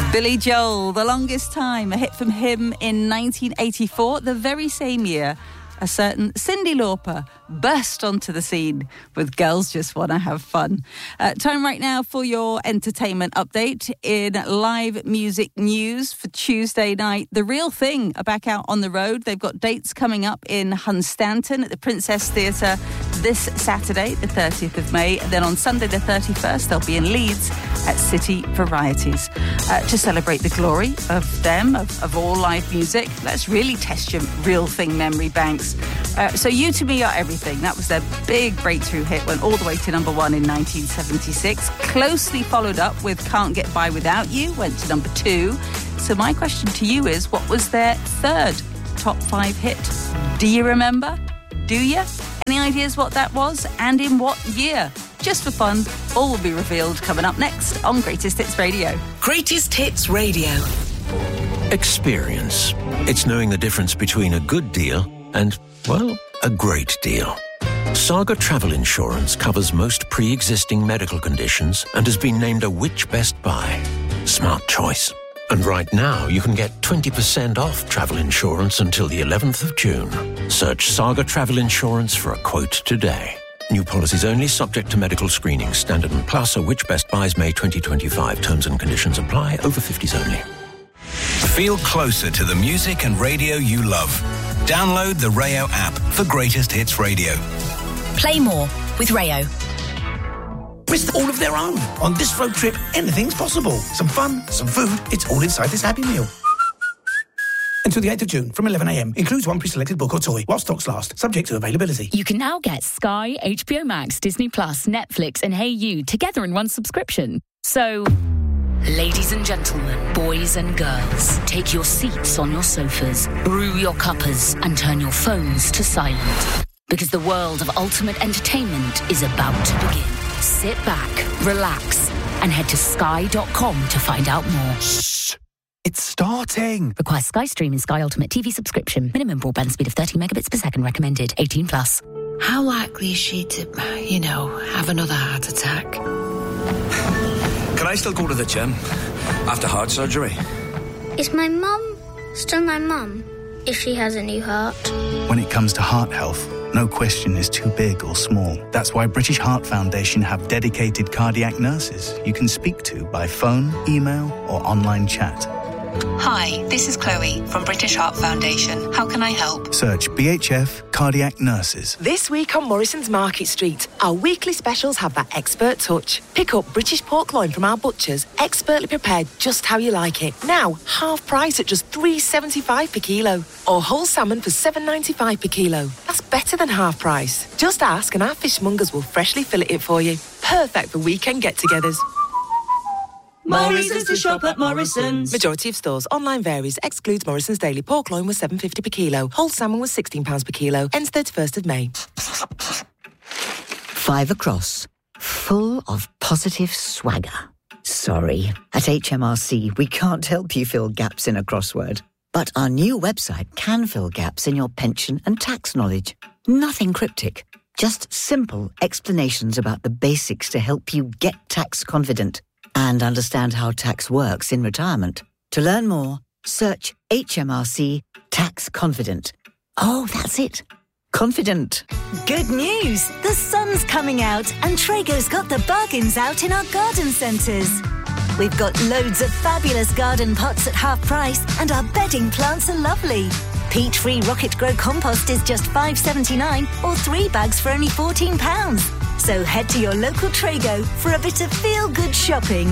Billy Joel, The Longest Time, a hit from him in 1984, the very same year a certain Cyndi Lauper burst onto the scene with Girls Just Wanna Have Fun. Time right now for your entertainment update. In live music news for Tuesday night, The Real Thing are back out on the road. They've got dates coming up in Hunstanton at the Princess Theatre this Saturday, the 30th of May. And then on Sunday the 31st, they'll be in Leeds at City Varieties. To celebrate the glory of them, of all live music, let's really test your Real Thing memory banks. So You To Me Are Everything, that was their big breakthrough hit, went all the way to number 1 in 1976. Closely followed up with Can't Get By Without You, went to number 2. So my question to you is, what was their third top 5 hit? Do you remember? Do you? Any ideas what that was and in what year? Just for fun, all will be revealed coming up next on Greatest Hits Radio. Greatest Hits Radio. Experience. It's knowing the difference between a good deal and, well, a great deal. Saga Travel Insurance covers most pre-existing medical conditions and has been named a Which Best Buy. Smart choice. And right now, you can get 20% off travel insurance until the 11th of June. Search Saga Travel Insurance for a quote today. New policies only, subject to medical screening. Standard and Plus or Which Best Buys May 2025. Terms and conditions apply. Over 50s only. Feel closer to the music and radio you love. Download the Rayo app for Greatest Hits Radio. Play more with Rayo. With all of their own. On this road trip, anything's possible. Some fun, some food, it's all inside this Happy Meal. Until the 8th of June, from 11am. Includes one pre-selected book or toy, while stocks last, subject to availability. You can now get Sky, HBO Max, Disney Plus, Netflix and Hey You together in one subscription. So, ladies and gentlemen, boys and girls, take your seats on your sofas, brew your cuppers and turn your phones to silent. Because the world of ultimate entertainment is about to begin. Sit back, relax, and head to sky.com to find out more. Shh! It's starting! Requires Sky Stream and Sky Ultimate TV subscription. Minimum broadband speed of 30 megabits per second recommended. 18 plus. How likely is she to, have another heart attack? Can I still go to the gym after heart surgery? Is my mum still my mum if she has a new heart? When it comes to heart health, no question is too big or small. That's why British Heart Foundation have dedicated cardiac nurses you can speak to by phone, email or online chat. Hi, this is Chloe from British Heart Foundation. How can I help? Search BHF Cardiac Nurses. This week on Morrison's Market Street, our weekly specials have that expert touch. Pick up British pork loin from our butchers, expertly prepared just how you like it. Now, half price at just $3.75 per kilo. Or whole salmon for $7.95 per kilo. That's better than half price. Just ask and our fishmongers will freshly fillet it for you. Perfect for weekend get-togethers. Morrison's to shop at Morrison's. Majority of stores. Online varies. Excludes Morrison's daily. Pork loin was $7.50 per kilo. Whole salmon was £16 per kilo. Ends 31st of May. 5 across. Full of positive swagger. Sorry. At HMRC, we can't help you fill gaps in a crossword. But our new website can fill gaps in your pension and tax knowledge. Nothing cryptic. Just simple explanations about the basics to help you get tax confident and understand how tax works in retirement. To learn more, search HMRC Tax Confident. Oh, that's it. Confident. Good news! The sun's coming out and Traego's got the bargains out in our garden centres. We've got loads of fabulous garden pots at half price and our bedding plants are lovely. Peat-free Rocket Grow compost is just $5.79 or 3 bags for only £14. So head to your local Traego for a bit of feel-good shopping.